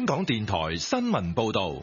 港電台新聞報道。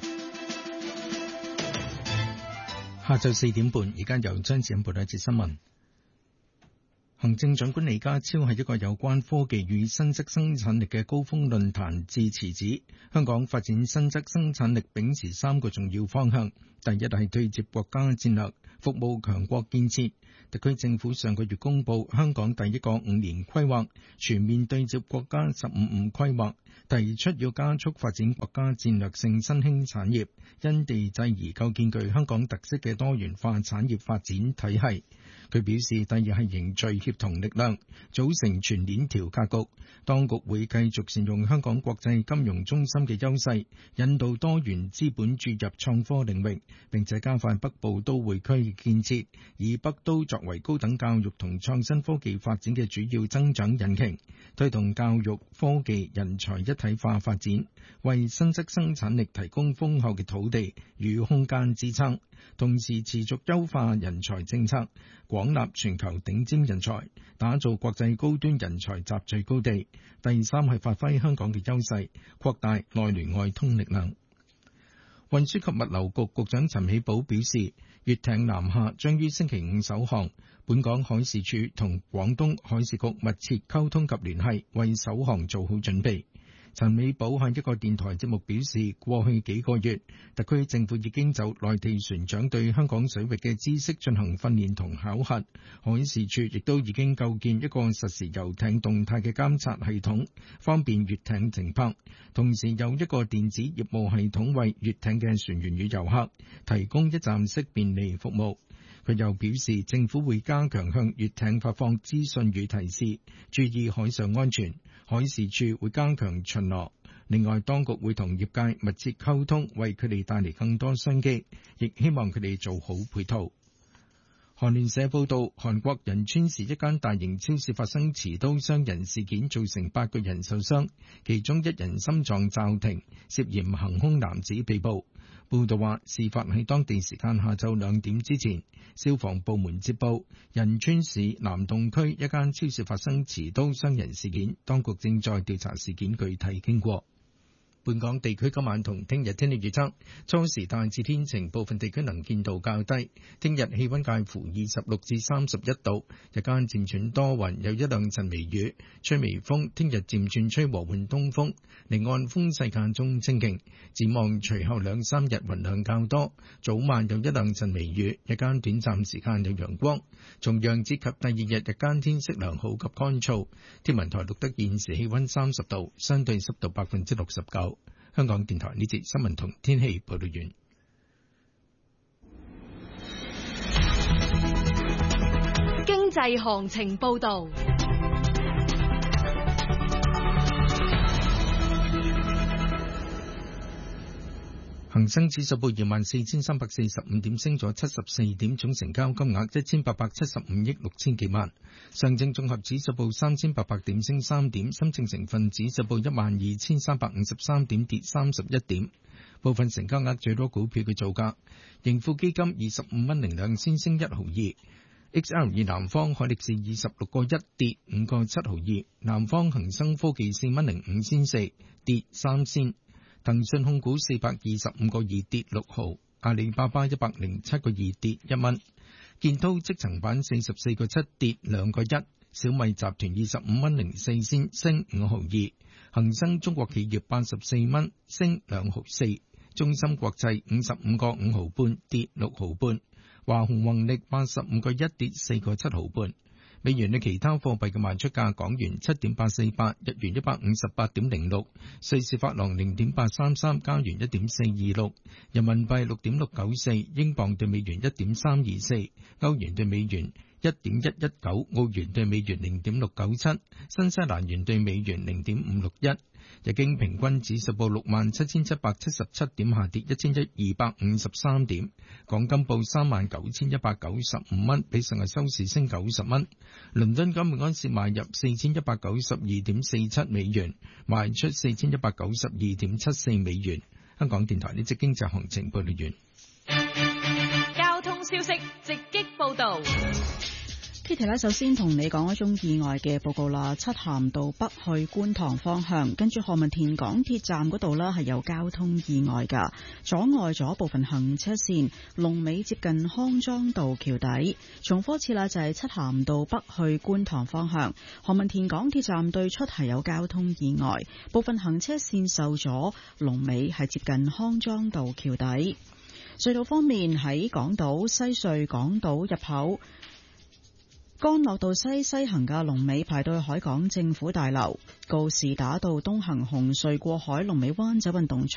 下晝4點半，而家由張子欣報道一節新聞。行政長官李家超喺一個有關科技與新質生產力嘅高峰論壇致辭指，香港發展新質生產力秉持3個重要方向。第一係對接國家戰略，服務強國建設。特區政府上個月公布香港第一個5年規劃，全面對接國家15五規劃，提出要加速發展國家戰略性新興產業，因地制宜構建具香港特色嘅多元化產業發展體系。佢表示，第二係凝聚協同力量，組成全鏈條格局。當局會繼續善用香港國際金融中心嘅優勢，引導多元資本注入創科領域，並且加快北部都會區嘅建設，以北都作為高等教育同創新科技發展嘅主要增長引擎，推動教育、科技、人才一體化發展，為新質生產力提供豐厚嘅土地與空間支撐，同時持續優化人才政策，廣納全球頂尖人才，打造國際高端人才集聚高地。第三係發揮香港嘅優勢，擴大內聯外通力量。運輸及物流局局長陳美寶表示，粵艇南下將於星期五首航，本港海事處同廣東海事局密切溝通及聯繫，為首航做好準備。陳美寶喺一個電台節目表示，過去幾個月，特區政府已經就內地船長對香港水域嘅知識進行訓練同考核，海事處亦都已經構建一個實時遊艇動態嘅監察系統，方便粵艇停泊，同時有一個電子業務系統為粵艇嘅船員與遊客提供一站式便利服務。佢又表示，政府會加強向粵艇發放資訊與提示，注意海上安全。海事處會加強巡邏。另外，當局會同業界密切溝通，為佢哋帶嚟更多商機，亦希望佢哋做好配套。韓聯社報道，韓國仁川市一間大型超市發生持刀傷人事件，造成8個人受傷，其中1人心臟驟停，涉嫌行兇男子被捕。報道話，事發喺當地時間下晝2點之前，消防部門接報，仁川市南洞區一間超市發生持刀傷人事件，當局正在調查事件具體經過。本港地區今晚同聽日天氣預測，初時大致天晴，部分地區能見度較低。聽日氣溫介乎26至31度，日間漸轉多雲，有一兩陣微雨，吹微風。聽日漸轉吹和緩東風，離岸風勢間中清勁。展望隨後2、3日雲量較多，早晚有一兩陣微雨，日間短暫時間有陽光。重陽節及第2日日間天色良好及乾燥。天文台錄得現時氣溫30度，相對濕度69%。香港電台呢節新聞同天氣報道完。 經濟行情報道。 恒生指數報24,345點，升咗74點，總成交金額1,875億6千幾萬。上證綜合指數報3,800點，升3點。深證成分指數報12,353點，跌31點。部分成交額最多股票嘅造價：盈富基金25蚊02仙升1毫2。XL 南方海力士26個1跌5個7毫2。南方恒生科技4蚊05仙4跌3仙。騰訊控股425個2跌6毫，阿里巴巴107個2跌1蚊，建滔積層板44個7跌2個1，小米集團25蚊04仙升5毫2，恒生中國企業84蚊升2毫4，中芯國際55個5毫半跌6毫半，華虹宏力85個1跌4個7毫半。美元對其他貨幣嘅賣出價：港元7.848，日元158.06，瑞士法郎0.833，加元1.426，人民幣6.694，英鎊對美元1.324，歐元對美元1.119，澳元對美元0.697，新西蘭元對美元0.561。日經平均指數報67,777點，下跌1,253點。港金報39,195蚊，比上日收市升90蚊。倫敦金每盎司買入4,192.47美元，賣出4,192.74美元。香港電台呢節經濟行情報道完。 交通消息直擊報道。 Kitty 呢，首先同你講一宗意外嘅報告啦。漆咸道北去觀塘方向，跟住何文田港鐵站嗰度呢係有交通意外㗎，阻礙咗部分行車線，龍尾接近康莊道橋底。重複一次啦，就係漆咸道北去觀塘方向，何文田港鐵站對出係有交通意外，部分行車線受阻，龍尾係接近康莊道橋底。隧道方面，喺港島西隧港島入口，干諾道西行嘅龍尾排到去海港政府大樓，告士打道東行紅隧過海龍尾灣仔運動場。